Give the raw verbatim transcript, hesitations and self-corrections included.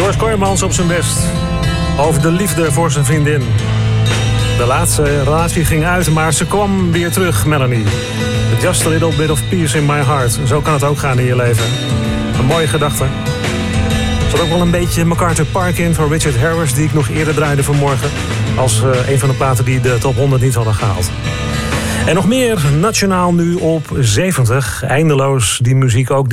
Joyce Kooijmans op zijn best. Over de liefde voor zijn vriendin. De laatste relatie ging uit, maar ze kwam weer terug, Melanie. Just a little bit of peace in my heart. Zo kan het ook gaan in je leven. Een mooie gedachte. Er zat ook wel een beetje MacArthur Park in van Richard Harris, die ik nog eerder draaide vanmorgen. Als uh, een van de platen die de top honderd niet hadden gehaald. En nog meer nationaal nu op zeventig. Eindeloos die muziek ook. Die